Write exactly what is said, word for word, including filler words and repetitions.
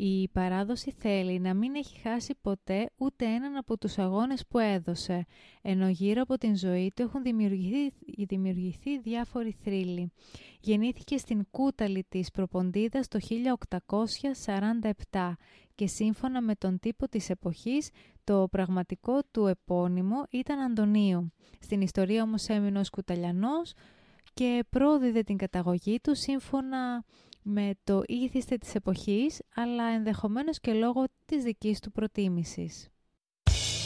Η παράδοση θέλει να μην έχει χάσει ποτέ ούτε έναν από τους αγώνες που έδωσε, ενώ γύρω από την ζωή του έχουν δημιουργηθεί, δημιουργηθεί διάφοροι θρύλοι. Γεννήθηκε στην Κούταλη της Προποντίδας το χίλια οκτακόσια σαράντα επτά και σύμφωνα με τον τύπο της εποχής, το πραγματικό του επώνυμο ήταν Αντωνίου. Στην ιστορία όμως έμεινε ως Κουταλιανός και πρόδιδε την καταγωγή του σύμφωνα με το ήθιστε της εποχής, αλλά ενδεχομένως και λόγω της δικής του προτίμησης.